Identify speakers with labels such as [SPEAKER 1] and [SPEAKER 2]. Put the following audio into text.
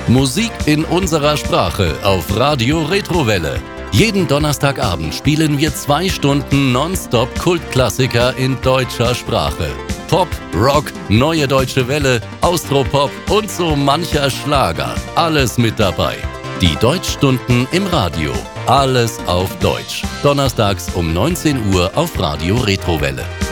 [SPEAKER 1] Musik in unserer Sprache auf Radio Retrowelle. Jeden Donnerstagabend spielen wir 2 Stunden nonstop Kultklassiker in deutscher Sprache. Pop, Rock, Neue Deutsche Welle, Austropop und so mancher Schlager. Alles mit dabei. Die Deutschstunden im Radio. Alles auf Deutsch. Donnerstags um 19 Uhr auf Radio Retrowelle.